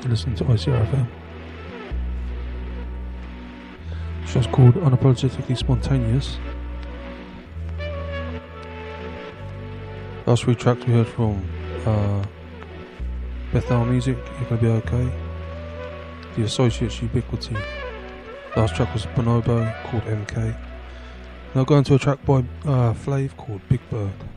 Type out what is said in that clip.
to listen to ICR FM. It's just called Unapologetically Spontaneous. Last 3 tracks we heard from Bethel Music, You're Gonna Be Okay, The Associates, Ubiquity. Last track was Bonobo called MK. Now going to a track by Flav called Big Bird.